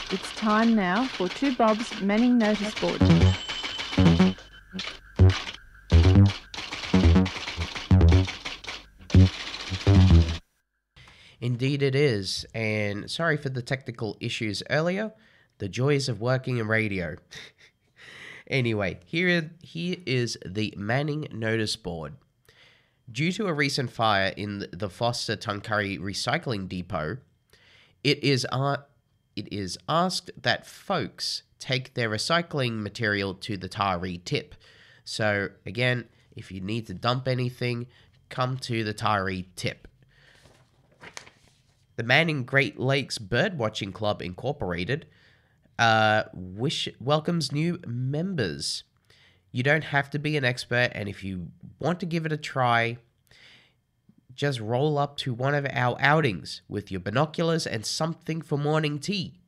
It's time now for Two Bob's Manning Notice Board. Indeed it is, and sorry for the technical issues earlier. The joys of working in radio. Anyway, here is the Manning Notice Board. Due to a recent fire in the Foster Tuncurry Recycling Depot, it is asked that folks take their recycling material to the Taree tip. So again, if you need to dump anything, come to the Taree tip. The Manning Great Lakes Birdwatching Club Incorporated welcomes new members. You don't have to be an expert, and if you want to give it a try, just roll up to one of our outings with your binoculars and something for morning tea.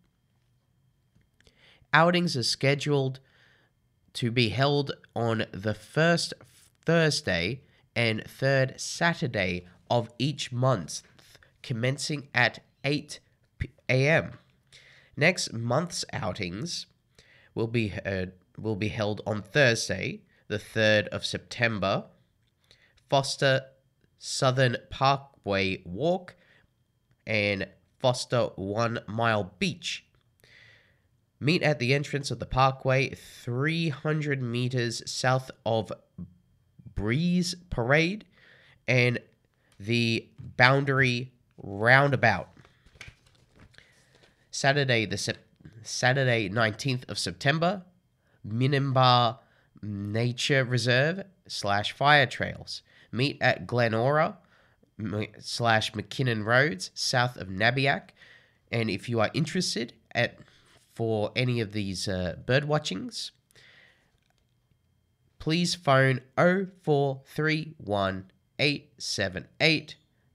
Outings are scheduled to be held on the first Thursday and third Saturday of each month, commencing at 8 a.m. Next month's outings will be held on Thursday, the 3rd of September. Foster Southern Parkway Walk and Foster 1 Mile Beach. Meet at the entrance of the parkway 300 meters south of Breeze Parade and the Boundary Roundabout. Saturday 19th of September, Minimba Nature Reserve / Fire Trails. Meet at Glenora / McKinnon Roads, south of Nabiac. And if you are interested for any of these bird watchings, please phone 0431 878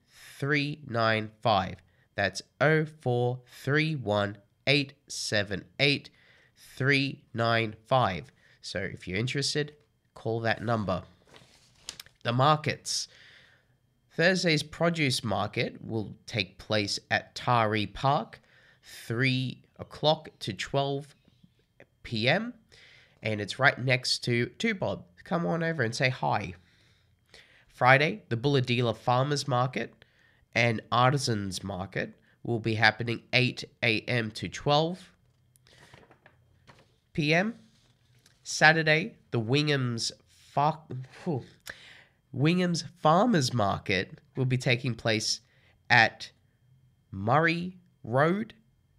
395. That's 0431 878 395. So if you're interested, call that number. The markets. Thursday's produce market will take place at Taree Park, 3 o'clock to 12 p.m. And it's right next to Two Bob. Come on over and say hi. Friday, the Bulahdelah Farmers Market and Artisans Market will be happening 8 a.m. to 12 p.m. Saturday, the Wingham's Farmers Market will be taking place at Murray Road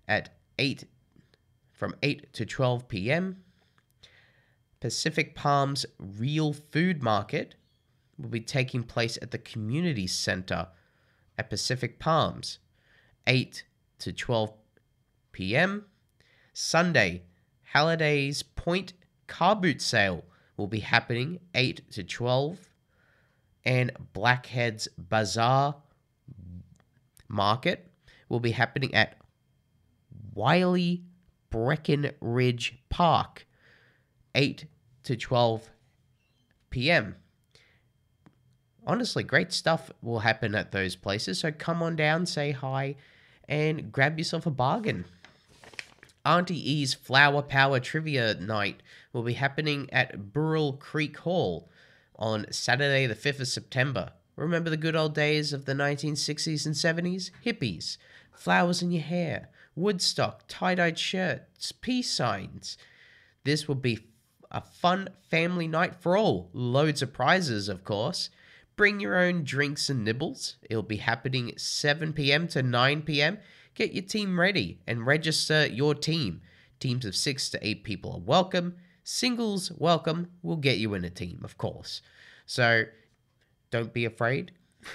from 8 to 12 p.m. Pacific Palms Real Food Market will be taking place at the Community Center at Pacific Palms, 8 to 12 p.m. Sunday, Halliday's Point Car Boot Sale will be happening 8 to 12, and Blackhead's Bazaar Market will be happening at Wiley Breckenridge Park, 8 to 12 p.m. Honestly, great stuff will happen at those places, so come on down, say hi, and grab yourself a bargain. Auntie E's Flower Power Trivia Night will be happening at Burrell Creek Hall on Saturday the 5th of September. Remember the good old days of the 1960s and 70s? Hippies, flowers in your hair, Woodstock, tie-dyed shirts, peace signs. This will be a fun family night for all. Loads of prizes, of course. Bring your own drinks and nibbles. It'll be happening 7 p.m. to 9 p.m. Get your team ready and register your team. Teams of 6 to 8 people are welcome. Singles welcome. We'll get you in a team, of course. So don't be afraid.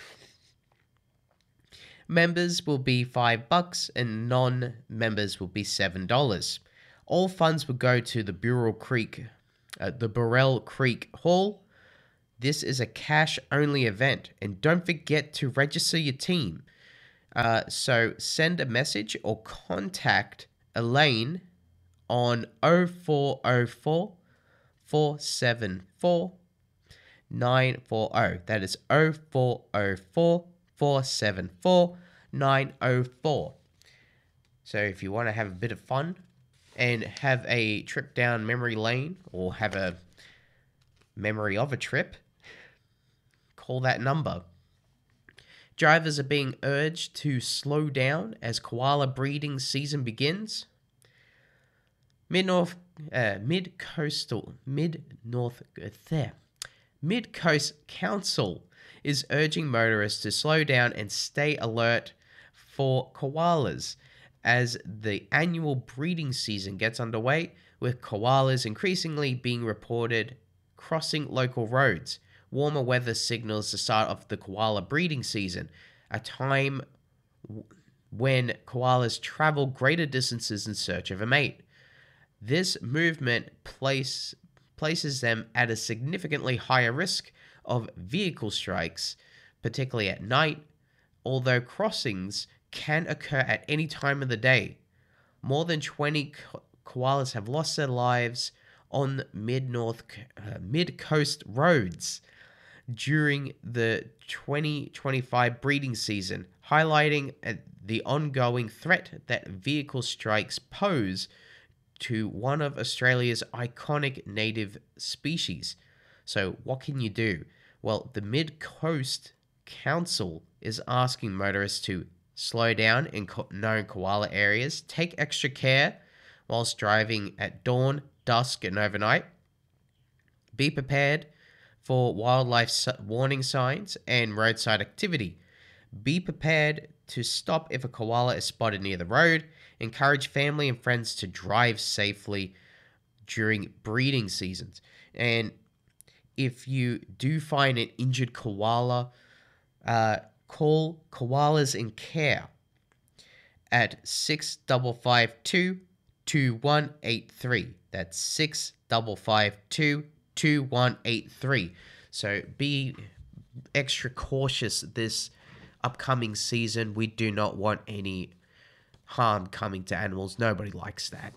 Members will be $5 and non-members will be $7. All funds will go to the Burrell Creek Hall. This is a cash-only event, and don't forget to register your team. So send a message or contact Elaine on 0404 474 940. That is 0404 474 904. So if you want to have a bit of fun and have a trip down memory lane or have a memory of a trip, call that number. Drivers are being urged to slow down as koala breeding season begins. Mid-Coast Council is urging motorists to slow down and stay alert for koalas as the annual breeding season gets underway, with koalas increasingly being reported crossing local roads. Warmer weather signals the start of the koala breeding season, a time when koalas travel greater distances in search of a mate. This movement places them at a significantly higher risk of vehicle strikes, particularly at night, although crossings can occur at any time of the day. More than 20 koalas have lost their lives on mid-coast roads during the 2025 breeding season, highlighting the ongoing threat that vehicle strikes pose to one of Australia's iconic native species. So what can you do? Well, the Mid-Coast Council is asking motorists to slow down in known koala areas, take extra care whilst driving at dawn, dusk, and overnight. Be prepared for wildlife warning signs and roadside activity. Be prepared to stop if a koala is spotted near the road. Encourage family and friends to drive safely during breeding seasons. And if you do find an injured koala, call Koalas in Care at 6552 2183. That's 6552 2183. So be extra cautious this upcoming season. We do not want any harm coming to animals. Nobody likes that.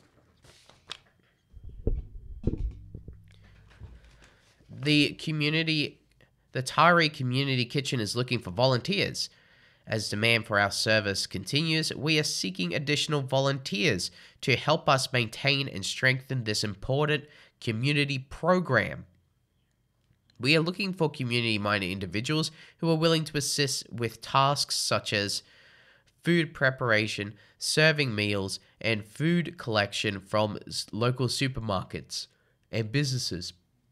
The Taree Community Kitchen is looking for volunteers. As demand for our service continues, we are seeking additional volunteers to help us maintain and strengthen this important community program. We are looking for community-minded individuals who are willing to assist with tasks such as food preparation, serving meals, and food collection from local supermarkets and businesses.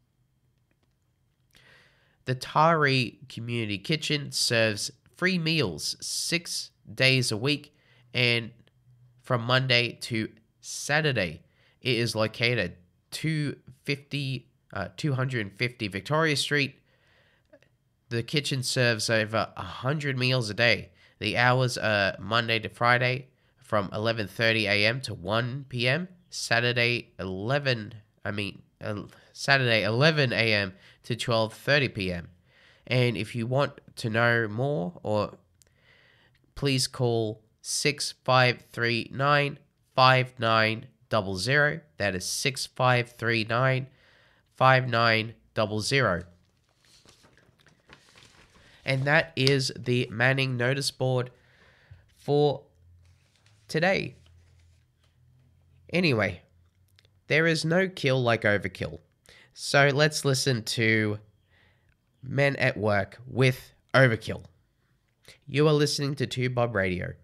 The Taree Community Kitchen serves free meals 6 days a week and from Monday to Saturday. It is located at 250 Victoria Street. The kitchen serves over 100 meals a day. The hours are Monday to Friday from 11:30 a.m. to 1 p.m. Saturday 11 a.m. to 12:30 p.m. And if you want to know more, or please call 6539 5900. That is 6539 5900. And that is the Manning notice board for today. Anyway, there is no kill like overkill. So let's listen to Men at Work with Overkill. You are listening to 2Bob Radio.